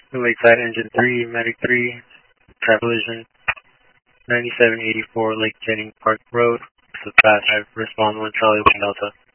Lakeside Engine 3, Medic 3, Travelvision, 9784 Lake Jennings Park Road, so fast, respond 1 Charlie 1 Delta.